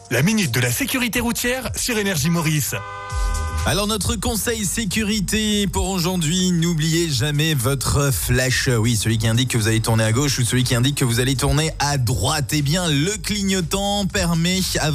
La minute de la sécurité routière sur Énergie Maurice. Alors notre conseil sécurité pour aujourd'hui, n'oubliez jamais votre flash. Oui, celui qui indique que vous allez tourner à gauche ou celui qui indique que vous allez tourner à droite. Eh bien, le clignotant permet